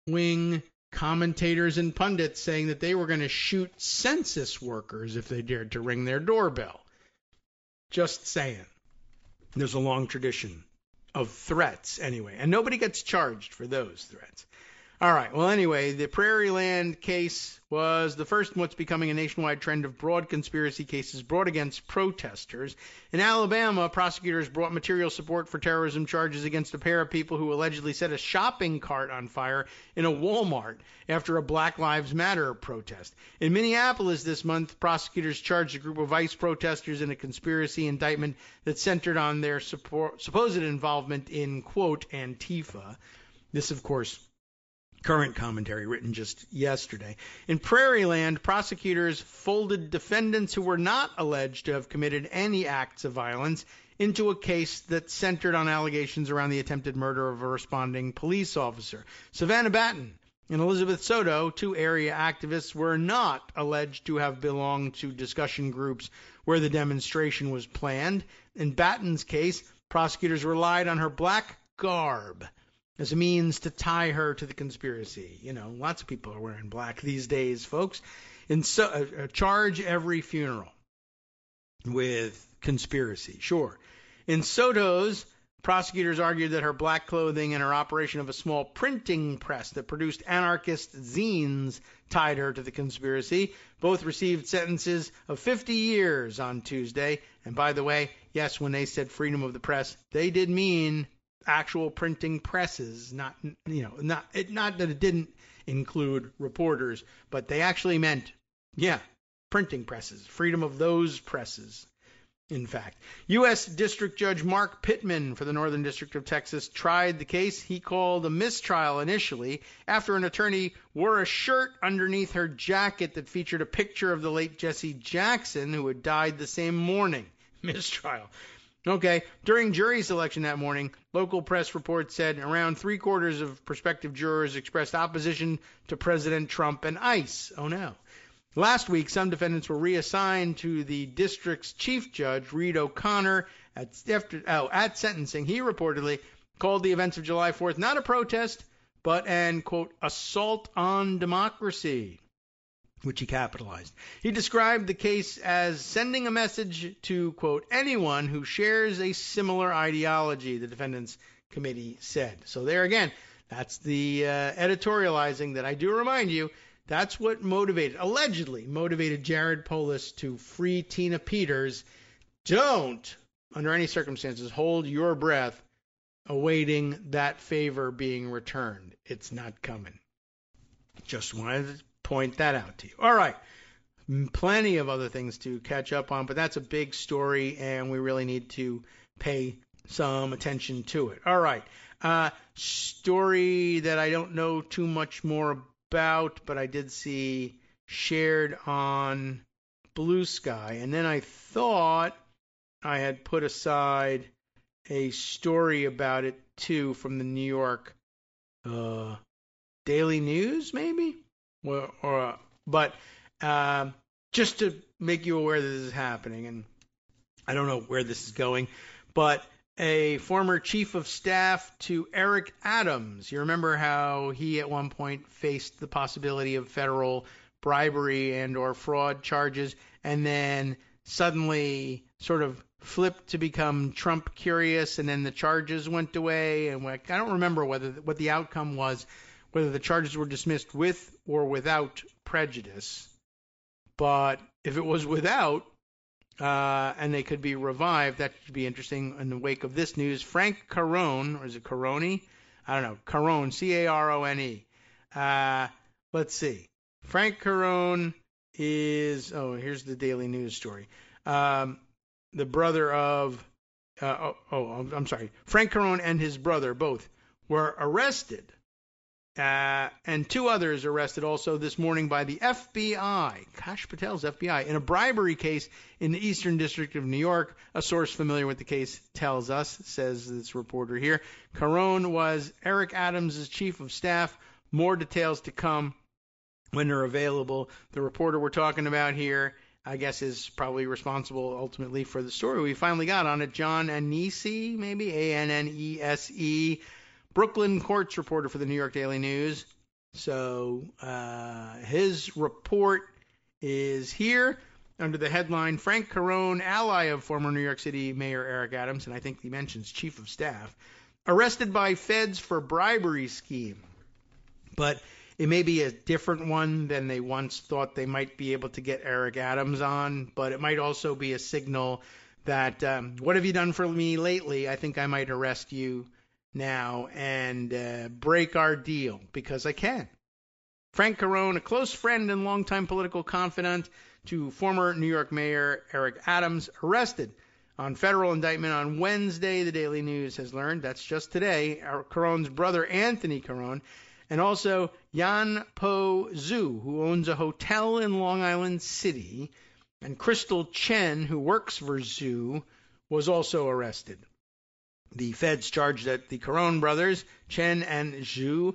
wing commentators and pundits saying that they were going to shoot census workers if they dared to ring their doorbell. Just saying. There's a long tradition of threats anyway, and nobody gets charged for those threats. All right. Well, anyway, the Prairieland case was the first in what's becoming a nationwide trend of broad conspiracy cases brought against protesters. In Alabama, prosecutors brought material support for terrorism charges against a pair of people who allegedly set a shopping cart on fire in a Walmart after a Black Lives Matter protest. In Minneapolis this month, prosecutors charged a group of ICE protesters in a conspiracy indictment that centered on their supposed involvement in, quote, Antifa. This, of course, current commentary written just yesterday. In Prairieland, prosecutors folded defendants who were not alleged to have committed any acts of violence into a case that centered on allegations around the attempted murder of a responding police officer. Savannah Batten and Elizabeth Soto, two area activists, were not alleged to have belonged to discussion groups where the demonstration was planned. In Batten's case, prosecutors relied on her black garb as a means to tie her to the conspiracy. You know, lots of people are wearing black these days, folks. And so charge every funeral with conspiracy, sure. In Soto's, prosecutors argued that her black clothing and her operation of a small printing press that produced anarchist zines tied her to the conspiracy. Both received sentences of 50 years on Tuesday. And by the way, yes, when they said freedom of the press, they did mean actual printing presses, not that it didn't include reporters, but they actually meant, printing presses, freedom of those presses. In fact, U.S. District Judge Mark Pittman for the Northern District of Texas tried the case he called a mistrial initially after an attorney wore a shirt underneath her jacket that featured a picture of the late Jesse Jackson, who had died the same morning. Mistrial. Okay, during jury selection that morning, local press reports said around three-quarters of prospective jurors expressed opposition to President Trump and ICE. Oh, no. Last week, some defendants were reassigned to the district's chief judge, Reed O'Connor, at sentencing. He reportedly called the events of July 4th not a protest, but an, quote, assault on democracy, which he capitalized. He described the case as sending a message to, quote, anyone who shares a similar ideology, the defendants committee said. So there again, that's the editorializing that I do remind you, that's what allegedly motivated Jared Polis to free Tina Peters. Don't, under any circumstances, hold your breath awaiting that favor being returned. It's not coming. Just wanted to point that out to you. All right. Plenty of other things to catch up on, but that's a big story, and we really need to pay some attention to it. All right. Story that I don't know too much more about, but I did see shared on Blue Sky. And then I thought I had put aside a story about it, too, from the New York Daily News, maybe? But just to make you aware that this is happening, and I don't know where this is going, but a former chief of staff to Eric Adams. You remember how he at one point faced the possibility of federal bribery and or fraud charges, and then suddenly sort of flipped to become Trump curious, and then the charges went away. And I don't remember what the outcome was, whether the charges were dismissed with or without prejudice. But if it was without, and they could be revived, that should be interesting. In the wake of this news, Frank Carone, or is it Carone? I don't know. Carone, C-A-R-O-N-E. Let's see. Frank Carone is, here's the Daily News story. The brother of, I'm sorry. Frank Carone and his brother both were arrested. And two others arrested also this morning by the FBI, Kash Patel's FBI, in a bribery case in the Eastern District of New York. A source familiar with the case tells us, says this reporter here. Carone was Eric Adams' chief of staff. More details to come when they're available. The reporter we're talking about here, I guess, is probably responsible ultimately for the story we finally got on it. John Annese, maybe, A-N-N-E-S-E, Brooklyn courts reporter for the New York Daily News. So his report is here under the headline, Frank Carone, ally of former New York City Mayor Eric Adams, and I think he mentions chief of staff, arrested by feds for bribery scheme. But it may be a different one than they once thought they might be able to get Eric Adams on, but it might also be a signal that, what have you done for me lately? I think I might arrest you now and break our deal, because I can. Frank Carone, a close friend and longtime political confidant to former New York Mayor Eric Adams, arrested on federal indictment on Wednesday, the Daily News has learned. That's just today. Carone's brother, Anthony Carone, and also Yan Po Zhu, who owns a hotel in Long Island City, and Crystal Chen, who works for Zhu, was also arrested. The feds charged that the Carone brothers, Chen and Zhu,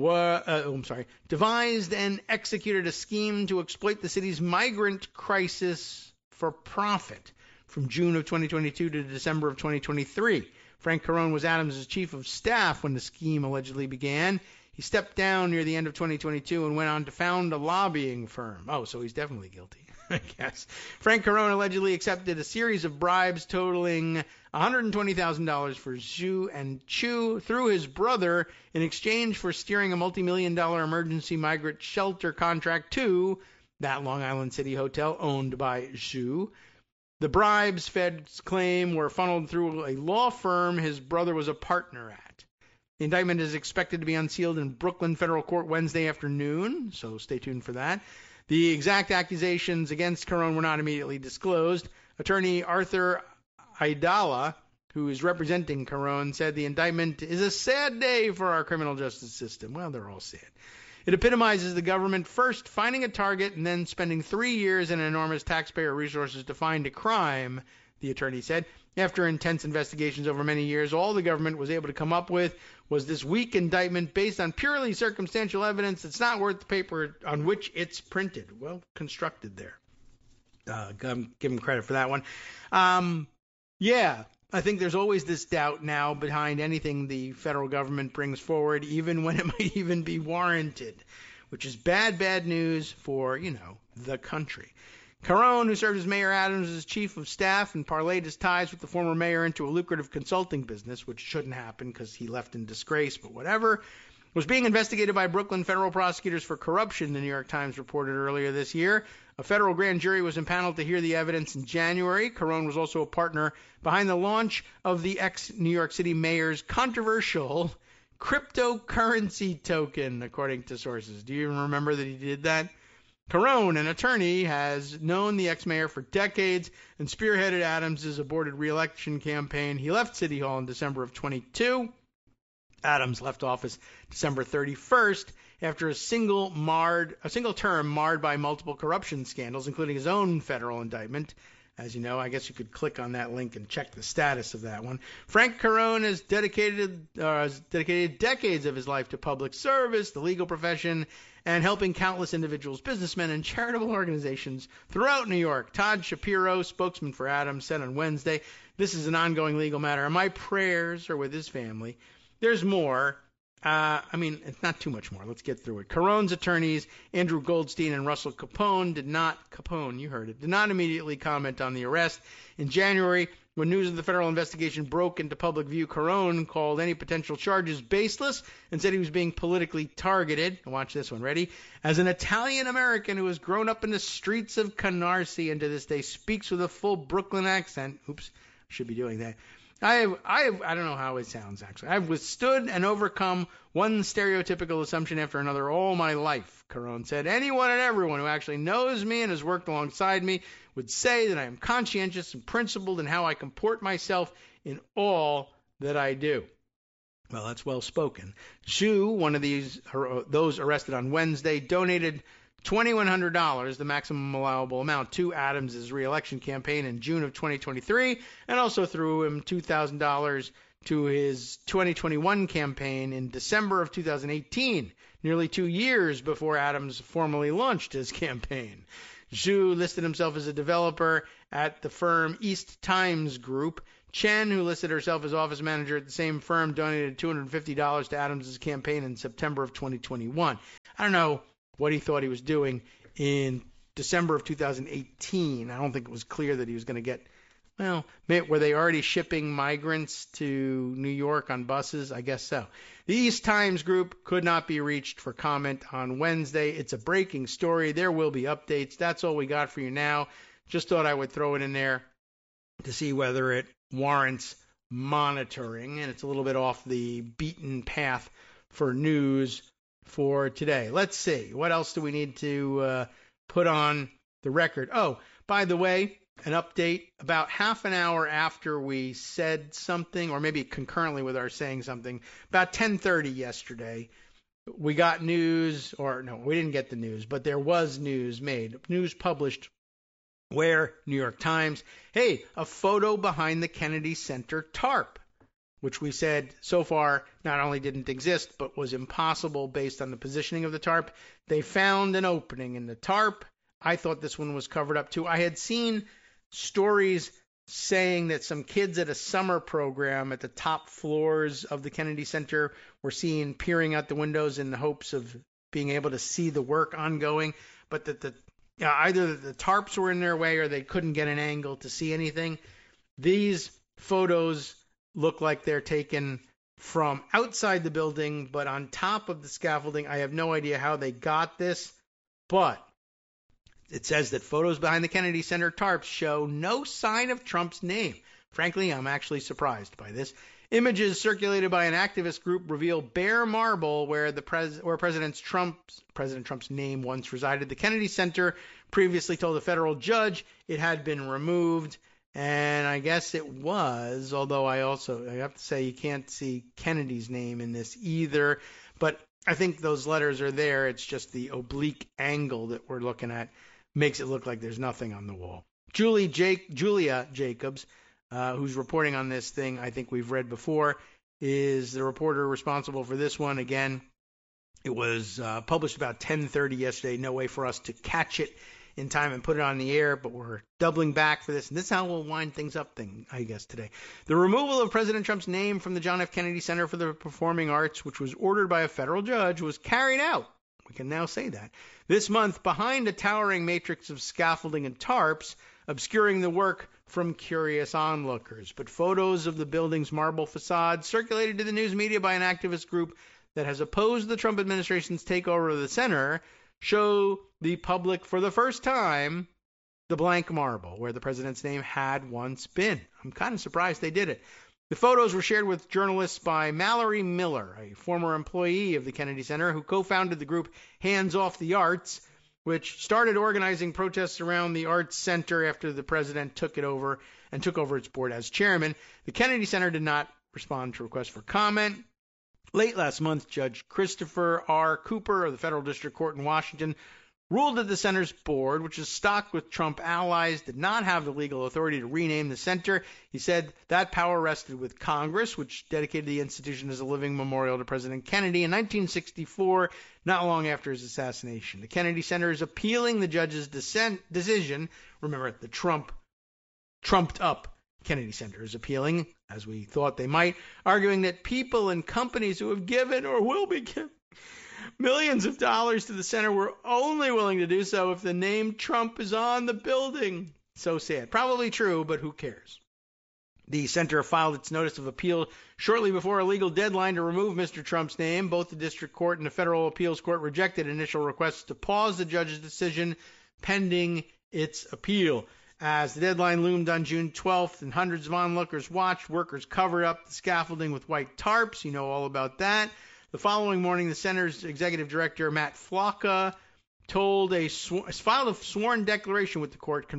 devised and executed a scheme to exploit the city's migrant crisis for profit from June of 2022 to December of 2023. Frank Carone was Adams' chief of staff when the scheme allegedly began. He stepped down near the end of 2022 and went on to found a lobbying firm. Oh, so he's definitely guilty, I guess. Frank Carone allegedly accepted a series of bribes totaling $120,000 for Zhu and Chu through his brother in exchange for steering a multi-million-dollar emergency migrant shelter contract to that Long Island City hotel owned by Zhu. The bribes, feds claim, were funneled through a law firm his brother was a partner at. The indictment is expected to be unsealed in Brooklyn Federal Court Wednesday afternoon, so stay tuned for that. The exact accusations against Carone were not immediately disclosed. Attorney Arthur Aidala, who is representing Carone, said the indictment is a sad day for our criminal justice system. Well, they're all sad. It epitomizes the government first finding a target and then spending 3 years and enormous taxpayer resources to find a crime, the attorney said. After intense investigations over many years, all the government was able to come up with was this weak indictment based on purely circumstantial evidence that's not worth the paper on which it's printed. Well constructed there. Give him credit for that one. Yeah, I think there's always this doubt now behind anything the federal government brings forward, even when it might even be warranted, which is bad news for, the country. Carone, who served as Mayor Adams as chief of staff and parlayed his ties with the former mayor into a lucrative consulting business, which shouldn't happen because he left in disgrace, but whatever, was being investigated by Brooklyn federal prosecutors for corruption, the New York Times reported earlier this year. A federal grand jury was impaneled to hear the evidence in January. Carone was also a partner behind the launch of the ex-New York City mayor's controversial cryptocurrency token, according to sources. Do you even remember that he did that? Carone, an attorney, has known the ex-mayor for decades and spearheaded Adams' aborted re-election campaign. He left City Hall in December of 22. Adams left office December 31st after a single term marred by multiple corruption scandals, including his own federal indictment. As you know, I guess you could click on that link and check the status of that one. Frank Carone has dedicated decades of his life to public service, the legal profession, and helping countless individuals, businessmen, and charitable organizations throughout New York. Todd Shapiro, spokesman for Adams, said on Wednesday, "This is an ongoing legal matter, and my prayers are with his family." There's more. It's not too much more. Let's get through it. Carone's attorneys, Andrew Goldstein and Russell Capone, did not immediately comment on the arrest. In January, when news of the federal investigation broke into public view, Carone called any potential charges baseless and said he was being politically targeted. Watch this one. Ready? As an Italian-American who has grown up in the streets of Canarsie and to this day speaks with a full Brooklyn accent. Oops, should be doing that. I don't know how it sounds, actually. I've withstood and overcome one stereotypical assumption after another all my life, Carone said. Anyone and everyone who actually knows me and has worked alongside me would say that I am conscientious and principled in how I comport myself in all that I do. Well, that's well spoken. Zhu, one of those arrested on Wednesday, donated $2,100, the maximum allowable amount, to Adams' re-election campaign in June of 2023, and also threw him $2,000 to his 2021 campaign in December of 2018, nearly 2 years before Adams formally launched his campaign. Zhu listed himself as a developer at the firm East Times Group, Chen, who listed herself as office manager at the same firm, donated $250 to Adams' campaign in September of 2021. I don't know what he thought he was doing in December of 2018. I don't think it was clear that he was going to get, well, were they already shipping migrants to New York on buses? I guess so. The East Times Group could not be reached for comment on Wednesday. It's a breaking story. There will be updates. That's all we got for you now. Just thought I would throw it in there to see whether it warrants monitoring, and it's a little bit off the beaten path for news for today. Let's see. What else do we need to put on the record? Oh, by the way, an update about half an hour after we said something, or maybe concurrently with our saying something, about 10:30 yesterday, we got news, or no, we didn't get the news, but there was news published where New York Times, hey, a photo behind the Kennedy Center tarp, which we said so far not only didn't exist, but was impossible based on the positioning of the tarp. They found an opening in the tarp. I thought this one was covered up too. I had seen stories saying that some kids at a summer program at the top floors of the Kennedy Center were seen peering out the windows in the hopes of being able to see the work ongoing, but that either the tarps were in their way or they couldn't get an angle to see anything. These photos look like they're taken from outside the building, but on top of the scaffolding. I have no idea how they got this, but it says that photos behind the Kennedy Center tarps show no sign of Trump's name. Frankly, I'm actually surprised by this. Images circulated by an activist group reveal bare marble where President Trump's name once resided. The Kennedy Center previously told a federal judge it had been removed, and I guess it was, although I have to say you can't see Kennedy's name in this either, but I think those letters are there. It's just the oblique angle that we're looking at makes it look like there's nothing on the wall. Julia Jacobs, who's reporting on this thing I think we've read before, is the reporter responsible for this one. Again, it was published about 10:30 yesterday. No way for us to catch it in time and put it on the air, but we're doubling back for this, and this is how we'll wind things up, I guess, today. The removal of President Trump's name from the John F. Kennedy Center for the Performing Arts, which was ordered by a federal judge, was carried out. We can now say that. This month, behind a towering matrix of scaffolding and tarps, obscuring the work from curious onlookers. But photos of the building's marble facade circulated to the news media by an activist group that has opposed the Trump administration's takeover of the center show the public for the first time the blank marble where the president's name had once been. I'm kind of surprised they did it. The photos were shared with journalists by Mallory Miller, a former employee of the Kennedy Center who co-founded the group Hands Off the Arts, which started organizing protests around the Arts Center after the president took over its board as chairman. The Kennedy Center did not respond to requests for comment. Late last month, Judge Christopher R. Cooper of the Federal District Court in Washington ruled that the center's board, which is stocked with Trump allies, did not have the legal authority to rename the center. He said that power rested with Congress, which dedicated the institution as a living memorial to President Kennedy in 1964, not long after his assassination. The Kennedy Center is appealing the judge's decision. Remember, the trumped up Kennedy Center is appealing, as we thought they might, arguing that people and companies who have given or will be given millions of dollars to the center were only willing to do so if the name Trump is on the building. So sad. Probably true, but who cares? The center filed its notice of appeal shortly before a legal deadline to remove Mr. Trump's name. Both the district court and the federal appeals court rejected initial requests to pause the judge's decision pending its appeal. As the deadline loomed on June 12th and hundreds of onlookers watched, workers covered up the scaffolding with white tarps. You know all about that. The following morning, the center's executive director, Matt Flocka, filed a sworn declaration with the court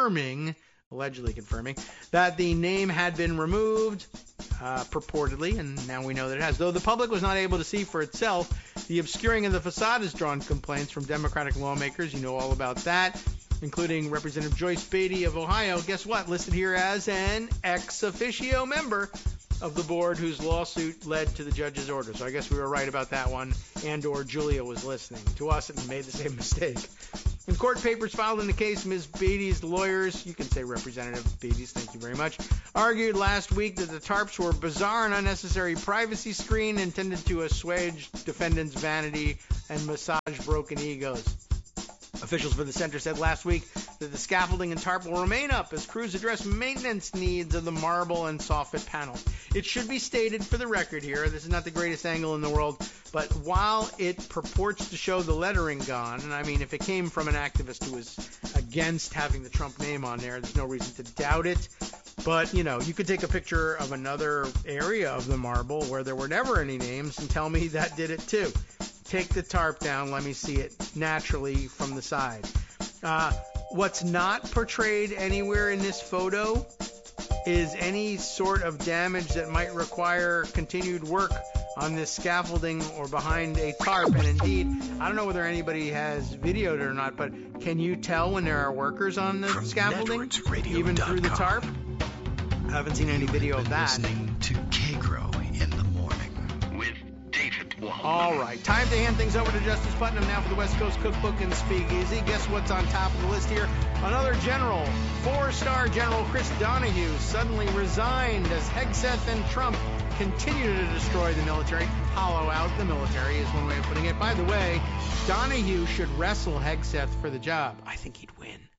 allegedly confirming, that the name had been removed, purportedly, and now we know that it has. Though the public was not able to see for itself, the obscuring of the facade has drawn complaints from Democratic lawmakers. You know all about that, including Representative Joyce Beatty of Ohio. Guess what? Listed here as an ex officio member of the board whose lawsuit led to the judge's order. So I guess we were right about that one, and or Julia was listening to us and made the same mistake. In court papers filed in the case, Ms. Beatty's lawyers, you can say Representative Beatty's, thank you very much, argued last week that the tarps were bizarre and unnecessary privacy screen intended to assuage defendants' vanity and massage broken egos. Officials for the center said last week that the scaffolding and tarp will remain up as crews address maintenance needs of the marble and soffit panels. It should be stated for the record here, this is not the greatest angle in the world, but while it purports to show the lettering gone, and I mean, if it came from an activist who was against having the Trump name on there, there's no reason to doubt it. But, you know, you could take a picture of another area of the marble where there were never any names and tell me that did it too. Take the tarp down, let me see it naturally from the side. What's not portrayed anywhere in this photo is any sort of damage that might require continued work on this scaffolding or behind a tarp. And indeed, I don't know whether anybody has videoed it or not, but can you tell when there are workers on the scaffolding, even through the tarp? I haven't seen any video of that. Listening to K-Grow in the morning with David Waldman. All right, time to hand things over to Justice Putnam now for the West Coast Cookbook and Speakeasy. Guess what's on top of the list here? Another general, 4-star General Chris Donahue, suddenly resigned as Hegseth and Trump continue to destroy the military. Hollow out the military is one way of putting it. By the way, Donahue should wrestle Hegseth for the job. I think he'd win.